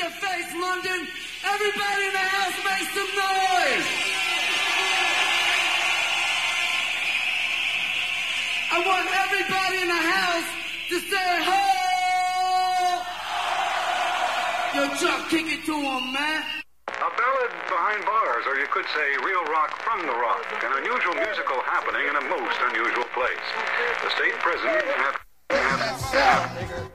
your face, London. Everybody in the house make some noise. I want everybody in the house to say, ho! Yo, Chuck, kick it to him, man. A ballad behind bars, or you could say real rock from the rock. An unusual musical happening in a most unusual place. The state prison